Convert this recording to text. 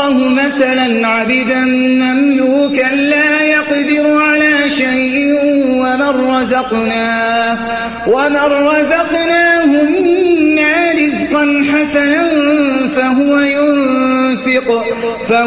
الله مثلا عبدا مملوكا لا يقدر على شيء ومن رزقناه منا رزقا حسنا فهو ينفق